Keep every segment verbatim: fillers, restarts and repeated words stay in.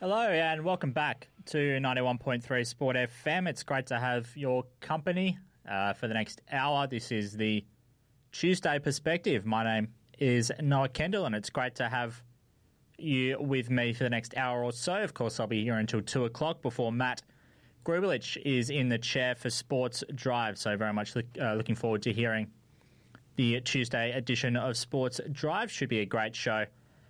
Hello and welcome back to ninety-one point three Sport F M. It's great to have your company uh, for the next hour. This is the Tuesday Perspective. My name is Noah Kendall and it's great to have you with me for the next hour or so. Of course, I'll be here until two o'clock before Matt Grubelich is in the chair for Sports Drive. So very much look, uh, looking forward to hearing the Tuesday edition of Sports Drive. Should be a great show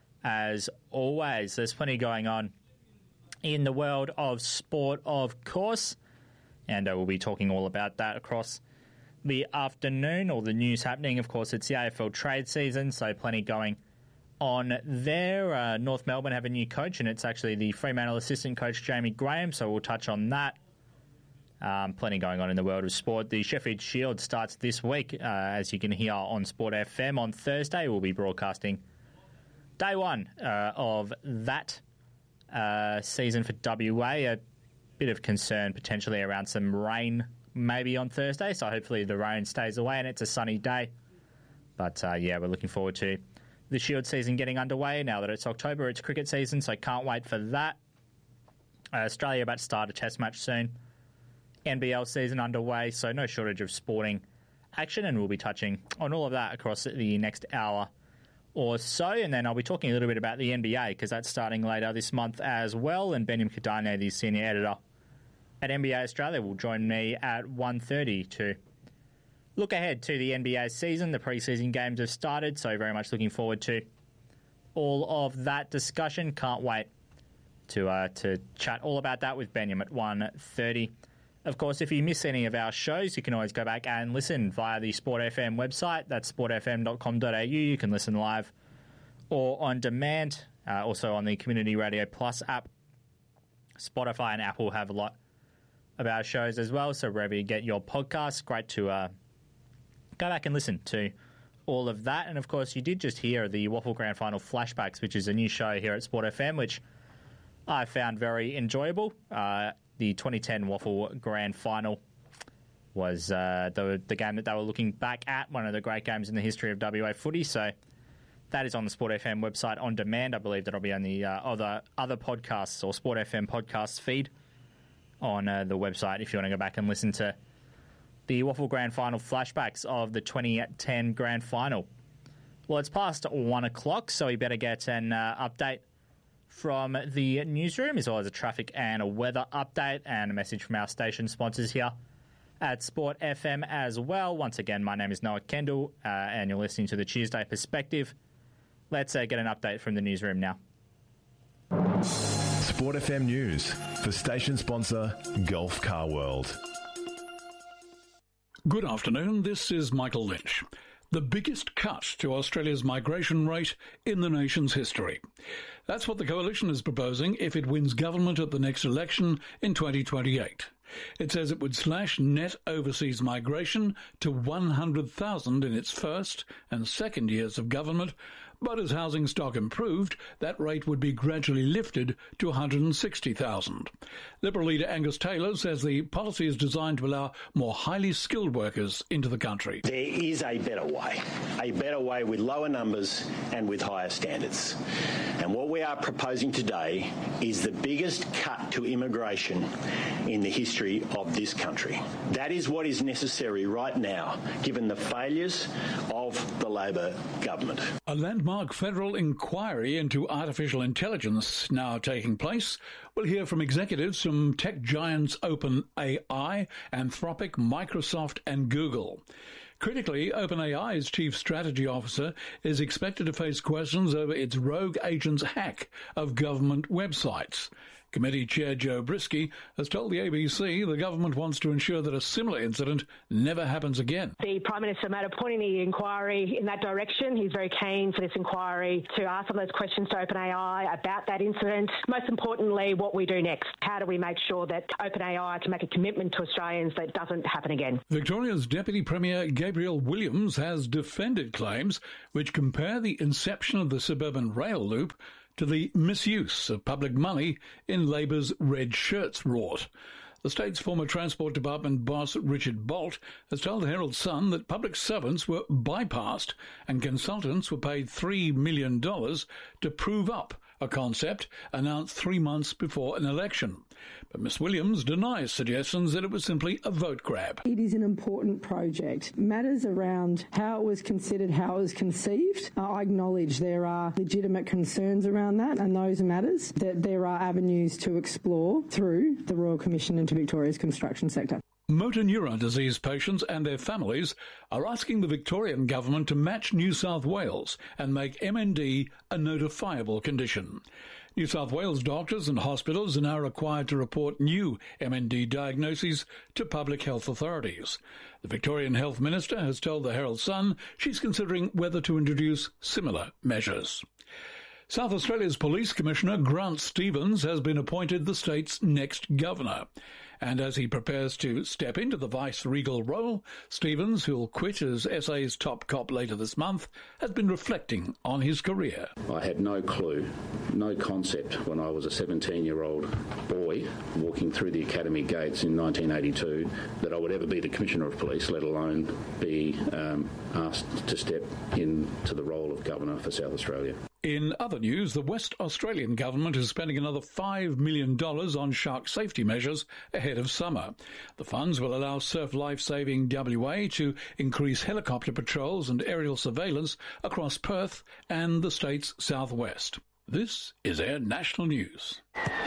as always. There's plenty going on in the world of sport, of course, and uh, we'll be talking all about that across the afternoon. All the news happening, of course, it's the A F L trade season, so plenty going on there. Uh, North Melbourne have a new coach, and it's actually the Fremantle assistant coach, Jamie Graham, so we'll touch on that. Um, plenty going on in the world of sport. The Sheffield Shield starts this week, uh, as you can hear on Sport F M on Thursday. We'll be broadcasting day one uh, of that Uh, season for W A. A bit of concern potentially around some rain maybe on Thursday, so hopefully the rain stays away and it's a sunny day. But uh, yeah, we're looking forward to the Shield season getting underway. Now that it's October, it's cricket season, so can't wait for that. Uh, Australia about to start a test match soon. N B L season underway, so no shortage of sporting action, and we'll be touching on all of that across the next hour or so, and then I'll be talking a little bit about the N B A because that's starting later this month as well, and Benyam Kidane, the senior editor at N B A Australia, will join me at one thirty to look ahead to the N B A season. The preseason games have started, so very much looking forward to all of that discussion. Can't wait to uh, to chat all about that with Benyam at one thirty. Of course, if you miss any of our shows, you can always go back and listen via the Sport F M website. That's sport f m dot com dot a u. You can listen live or on demand. Uh, also on the Community Radio Plus app. Spotify and Apple have a lot of our shows as well. So wherever you get your podcasts, great to uh, go back and listen to all of that. And of course, you did just hear the Waffle Grand Final Flashbacks, which is a new show here at Sport F M, which I found very enjoyable. Uh, The twenty ten Waffle Grand Final was uh, the, the game that they were looking back at, one of the great games in the history of W A footy. So that is on the Sport F M website on demand. I believe that'll be on the uh, other other podcasts or Sport F M podcast feed on uh, the website if you want to go back and listen to the Waffle Grand Final flashbacks of the twenty ten Grand Final. Well, it's past one o'clock, so we better get an uh, update from the newsroom, as well as a traffic and a weather update and a message from our station sponsors here at Sport F M as well. Once again, my name is Noah Kendall, uh, and you're listening to the Tuesday Perspective. Let's uh, get an update from the newsroom now. Sport F M News for station sponsor Gulf Car World. Good afternoon, this is Michael Lynch. The biggest cut to Australia's migration rate in the nation's history. That's what the coalition is proposing if it wins government at the next election in twenty twenty-eight. It says it would slash net overseas migration to one hundred thousand in its first and second years of government, but as housing stock improved, that rate would be gradually lifted to one hundred sixty thousand. Liberal leader Angus Taylor says the policy is designed to allow more highly skilled workers into the country. There is a better way, a better way with lower numbers and with higher standards. And what we are proposing today is the biggest cut to immigration in the history of this country. That is what is necessary right now, given the failures of the Labor government. A landmark federal inquiry into artificial intelligence now taking place. We'll hear from executives from tech giants OpenAI, Anthropic, Microsoft and Google. Critically, OpenAI's chief strategy officer is expected to face questions over its rogue agent's hack of government websites. Committee Chair Joe Brisky has told the A B C the government wants to ensure that a similar incident never happens again. The Prime Minister made a point in the inquiry in that direction. He's very keen for this inquiry to ask some of those questions to OpenAI about that incident. Most importantly, what we do next. How do we make sure that OpenAI can make a commitment to Australians that it doesn't happen again? Victoria's Deputy Premier Gabriel Williams has defended claims which compare the inception of the suburban rail loop to the misuse of public money in Labor's Red Shirts rort. The state's former Transport Department boss, Richard Bolt, has told the Herald Sun that public servants were bypassed and consultants were paid three million dollars to prove up a concept announced three months before an election. But Miss Williams denies suggestions that it was simply a vote grab. It is an important project. Matters around how it was considered, how it was conceived, uh, I acknowledge there are legitimate concerns around that, and those matters that there are avenues to explore through the Royal Commission into Victoria's construction sector. Motor neuron disease patients and their families are asking the Victorian government to match New South Wales and make M N D a notifiable condition. New South Wales doctors and hospitals are now required to report new M N D diagnoses to public health authorities. The Victorian Health Minister has told the Herald Sun she's considering whether to introduce similar measures. South Australia's Police Commissioner Grant Stevens has been appointed the state's next governor. And as he prepares to step into the vice-regal role, Stevens, who'll quit as S A's top cop later this month, has been reflecting on his career. I had no clue, no concept when I was a seventeen-year-old boy walking through the academy gates in nineteen eighty-two that I would ever be the Commissioner of Police, let alone be um, asked to step into the role of Governor for South Australia. In other news, the West Australian government is spending another five million dollars on shark safety measures ahead of summer. The funds will allow Surf Life-Saving W A to increase helicopter patrols and aerial surveillance across Perth and the state's southwest. This is Air National News.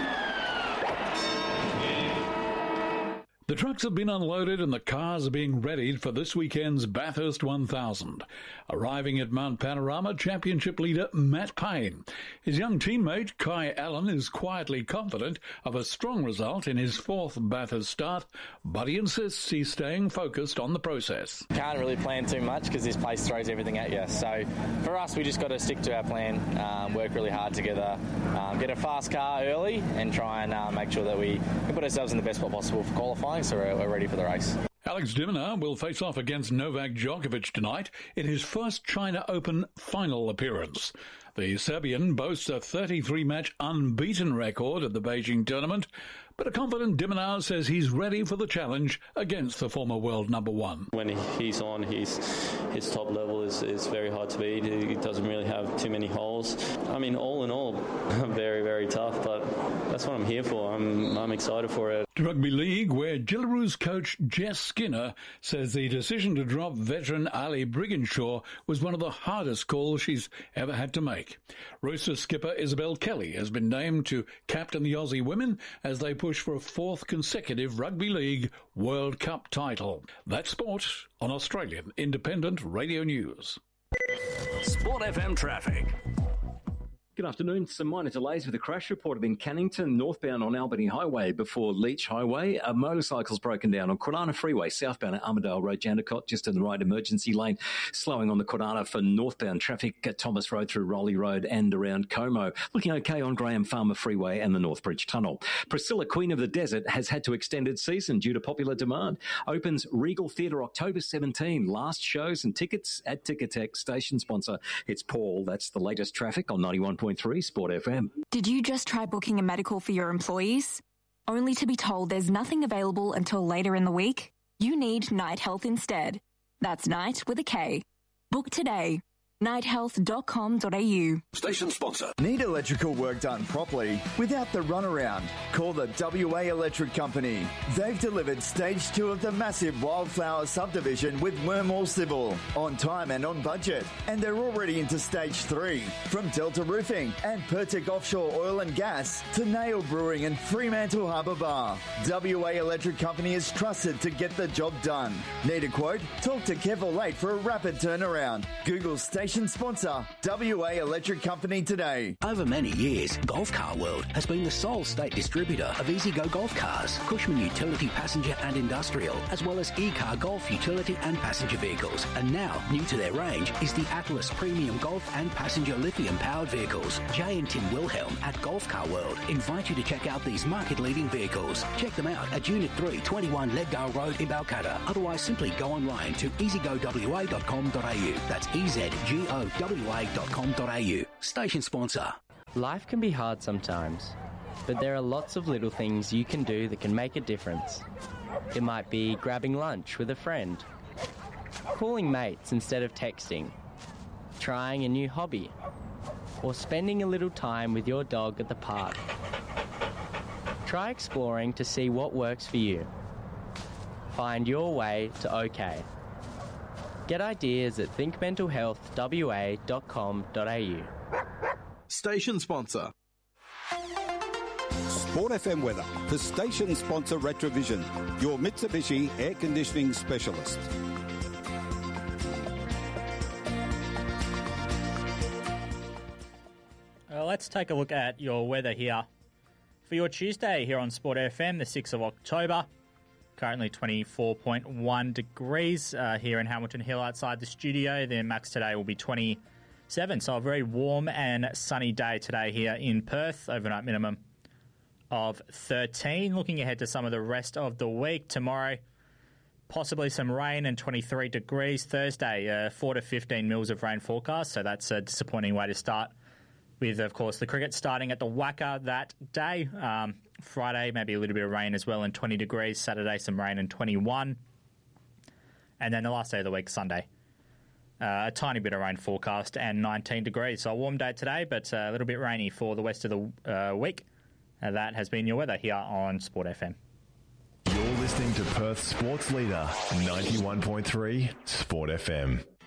The trucks have been unloaded and the cars are being readied for this weekend's Bathurst one thousand. Arriving at Mount Panorama, Championship leader Matt Payne. His young teammate Kai Allen is quietly confident of a strong result in his fourth Bathurst start, but he insists he's staying focused on the process. Can't really plan too much because this place throws everything at you. So for us, we just got to stick to our plan, um, work really hard together, um, get a fast car early and try and uh, make sure that we can put ourselves in the best spot possible for qualifying. So we're ready for the race. Alex de Minaur will face off against Novak Djokovic tonight in his first China Open final appearance. The Serbian boasts a thirty-three match unbeaten record at the Beijing tournament, but a confident de Minaur says he's ready for the challenge against the former world number one. When he's on, his his top level is, is very hard to beat. He doesn't really have too many holes. I mean, all in all, very, very tough, but that's what I'm here for. I'm I'm excited for it. Rugby League, where Jillaroos coach Jess Skinner says the decision to drop veteran Ali Brigginshaw was one of the hardest calls she's ever had to make. Roosters skipper Isabel Kelly has been named to captain the Aussie women as they push for a fourth consecutive Rugby League World Cup title. That's sport on Australian Independent Radio News. Sport F M traffic. Good afternoon. Some minor delays with a crash reported in Cannington, northbound on Albany Highway before Leach Highway. A motorcycle's broken down on Kwinana Freeway, southbound at Armidale Road, Jandakot, just in the right emergency lane. Slowing on the Kwinana for northbound traffic at Thomas Road through Rowley Road and around Como. Looking okay on Graham Farmer Freeway and the Northbridge Tunnel. Priscilla, Queen of the Desert, has had to extend its season due to popular demand. Opens Regal Theatre October seventeenth. Last shows and tickets at Ticketek. Station sponsor, it's Paul. That's the latest traffic on ninety-one point three Sport F M. Did you just try booking a medical for your employees? Only to be told there's nothing available until later in the week? You need Night Health instead. That's Night with a K. Book today. night health dot com dot a u. Station sponsor. Need electrical work done properly without the runaround? Call the W A Electric Company. They've delivered stage two of the massive Wildflower subdivision with Wormall Civil on time and on budget. And they're already into stage three. From Delta Roofing and Pertic Offshore Oil and Gas to Nail Brewing and Fremantle Harbour Bar. W A Electric Company is trusted to get the job done. Need a quote? Talk to Kevin Late for a rapid turnaround. Google station sponsor W A Electric Company today. Over many years, Golf Car World has been the sole state distributor of EasyGo Golf Cars, Cushman Utility Passenger and Industrial, as well as E-Car Golf Utility and Passenger Vehicles. And now, new to their range is the Atlas Premium Golf and Passenger Lithium-powered vehicles. Jay and Tim Wilhelm at Golf Car World invite you to check out these market-leading vehicles. Check them out at Unit three, twenty-one Leadale Road in Balcatta. Otherwise, simply go online to easy go w a dot com dot a u. That's E Z G O W A dot com dot a u. Station sponsor. Life can be hard sometimes, but there are lots of little things you can do that can make a difference. It might be grabbing lunch with a friend, calling mates instead of texting, trying a new hobby, or spending a little time with your dog at the park. Try exploring to see what works for you. Find your way to OK. Get ideas at think mental health w a dot com dot a u. Station sponsor. Sport F M weather for station sponsor Retrovision, your Mitsubishi air conditioning specialist. Uh, let's take a look at your weather here for your Tuesday here on Sport F M, the sixth of October. Currently twenty-four point one degrees uh, here in Hamilton Hill outside the studio. The max today will be twenty-seven, so a very warm and sunny day today here in Perth. Overnight minimum of thirteen. Looking ahead to some of the rest of the week. Tomorrow, possibly some rain and twenty-three degrees. Thursday, uh, four to fifteen mils of rain forecast, so that's a disappointing way to start with, of course, the cricket starting at the Wacker that day. Um, Friday, maybe a little bit of rain as well and twenty degrees. Saturday, some rain and twenty-one. And then the last day of the week, Sunday, uh, a tiny bit of rain forecast and nineteen degrees. So a warm day today, but a little bit rainy for the rest of the uh, week. Uh, that has been your weather here on Sport F M. You're listening to Perth Sports Leader, ninety-one point three Sport F M.